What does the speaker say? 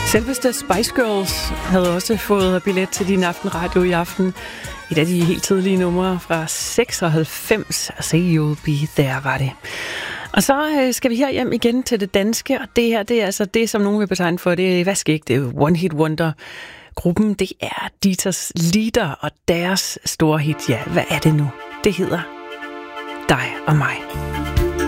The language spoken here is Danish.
Selveste Spice Girls havde også fået billet til din aftenradio i aften. Et af de helt tidlige numre fra 96. Say You'll Be There var det. Og så skal vi her hjem igen til det danske, og det her, det er altså det, som nogen vil betegne for, det er, hvad skal ikke, det er One Hit Wonder. Gruppen, det er Dieters Lieder og deres store hit, ja, hvad er det nu? Det hedder Dig og mig.